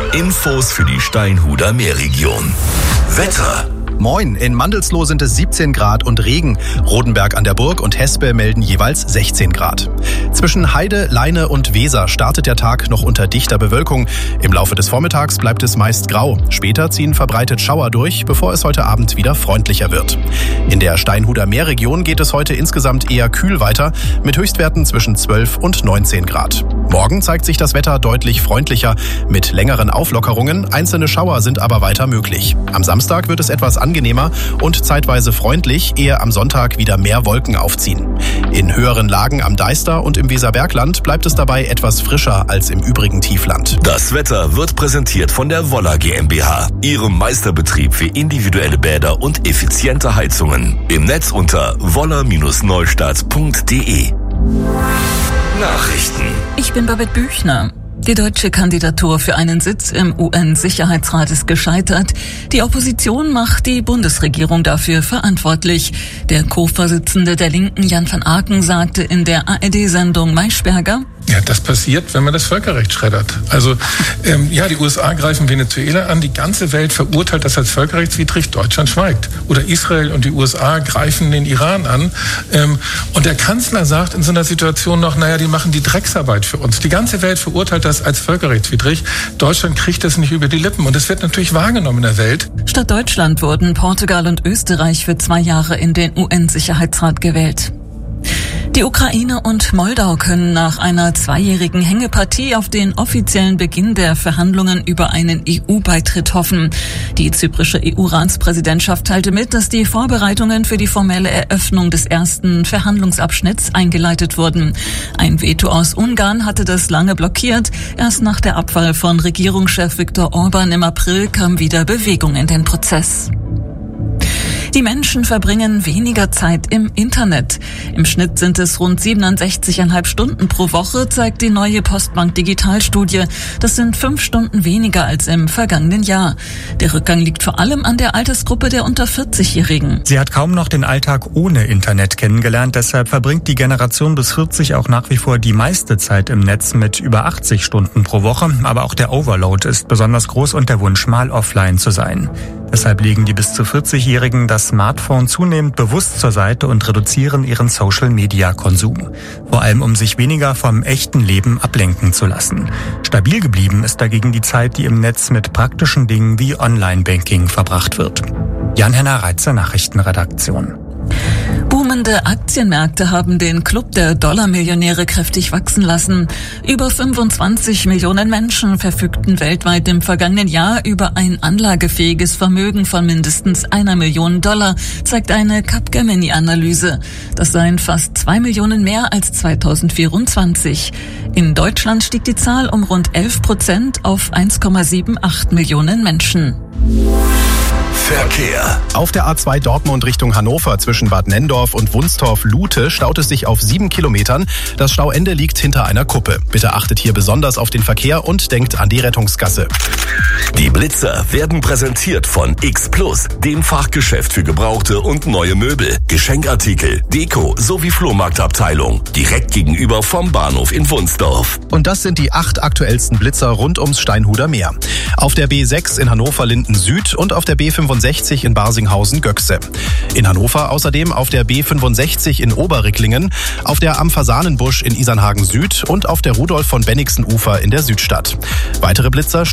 Infos für die Steinhuder Meerregion. Wetter. Moin, in Mandelsloh sind es 17 Grad und Regen. Rodenberg an der Burg und Hespe melden jeweils 16 Grad. Zwischen Heide, Leine und Weser startet der Tag noch unter dichter Bewölkung. Im Laufe des Vormittags bleibt es meist grau. Später ziehen verbreitet Schauer durch, bevor es heute Abend wieder freundlicher wird. In der Steinhuder Meerregion geht es heute insgesamt eher kühl weiter, mit Höchstwerten zwischen 12 und 19 Grad. Morgen zeigt sich das Wetter deutlich freundlicher, mit längeren Auflockerungen. Einzelne Schauer sind aber weiter möglich. Am Samstag wird es etwas angenehmer und zeitweise freundlich, ehe am Sonntag wieder mehr Wolken aufziehen. In höheren Lagen am Deister und im Weserbergland bleibt es dabei etwas frischer als im übrigen Tiefland. Das Wetter wird präsentiert von der Woller GmbH, ihrem Meisterbetrieb für individuelle Bäder und effiziente Heizungen. Im Netz unter woller-neustadt.de. Nachrichten. Ich bin Babette Büchner. Die deutsche Kandidatur für einen Sitz im UN-Sicherheitsrat ist gescheitert. Die Opposition macht die Bundesregierung dafür verantwortlich. Der Co-Vorsitzende der Linken, Jan van Aken, sagte in der ARD-Sendung Maischberger: Ja, das passiert, wenn man das Völkerrecht schreddert. Also, die USA greifen Venezuela an, die ganze Welt verurteilt das als völkerrechtswidrig, Deutschland schweigt. Oder Israel und die USA greifen den Iran an. Und der Kanzler sagt in so einer Situation noch, die machen die Drecksarbeit für uns. Die ganze Welt verurteilt das als völkerrechtswidrig. Deutschland kriegt das nicht über die Lippen. Und es wird natürlich wahrgenommen in der Welt. Statt Deutschland wurden Portugal und Österreich für 2 Jahre in den UN-Sicherheitsrat gewählt. Die Ukraine und Moldau können nach einer 2-jährigen Hängepartie auf den offiziellen Beginn der Verhandlungen über einen EU-Beitritt hoffen. Die zyprische EU-Ratspräsidentschaft teilte mit, dass die Vorbereitungen für die formelle Eröffnung des ersten Verhandlungsabschnitts eingeleitet wurden. Ein Veto aus Ungarn hatte das lange blockiert. Erst nach der Abwahl von Regierungschef Viktor Orban im April kam wieder Bewegung in den Prozess. Die Menschen verbringen weniger Zeit im Internet. Im Schnitt sind es rund 67,5 Stunden pro Woche, zeigt die neue Postbank Digitalstudie. Das sind 5 Stunden weniger als im vergangenen Jahr. Der Rückgang liegt vor allem an der Altersgruppe der unter 40-Jährigen. Sie hat kaum noch den Alltag ohne Internet kennengelernt. Deshalb verbringt die Generation bis 40 auch nach wie vor die meiste Zeit im Netz mit über 80 Stunden pro Woche. Aber auch der Overload ist besonders groß und der Wunsch, mal offline zu sein. Deshalb legen die bis zu 40-Jährigen das Smartphone zunehmend bewusst zur Seite und reduzieren ihren Social-Media-Konsum. Vor allem, um sich weniger vom echten Leben ablenken zu lassen. Stabil geblieben ist dagegen die Zeit, die im Netz mit praktischen Dingen wie Online-Banking verbracht wird. Jan-Henner Reitzer, Nachrichtenredaktion. Boomende Aktienmärkte haben den Club der Dollarmillionäre kräftig wachsen lassen. Über 25 Millionen Menschen verfügten weltweit im vergangenen Jahr über ein anlagefähiges Vermögen von mindestens $1 Million, zeigt eine Capgemini-Analyse. Das seien fast 2 Millionen mehr als 2024. In Deutschland stieg die Zahl um rund 11% auf 1,78 Millionen Menschen. Verkehr. Auf der A2 Dortmund Richtung Hannover zwischen Bad Nenndorf und Wunstorf-Lute staut es sich auf 7 Kilometern. Das Stauende liegt hinter einer Kuppe. Bitte achtet hier besonders auf den Verkehr und denkt an die Rettungsgasse. Die Blitzer werden präsentiert von X Plus, dem Fachgeschäft für gebrauchte und neue Möbel, Geschenkartikel, Deko sowie Flohmarktabteilung. Direkt gegenüber vom Bahnhof in Wunsdorf. Und das sind die 8 aktuellsten Blitzer rund ums Steinhuder Meer. Auf der B6 in Hannover-Linden Süd und auf der B65 in Barsinghausen-Göxse. In Hannover außerdem auf der B65 in Oberricklingen, auf der Am Fasanenbusch in Isernhagen Süd und auf der Rudolf von Bennigsen Ufer in der Südstadt. Weitere Blitzer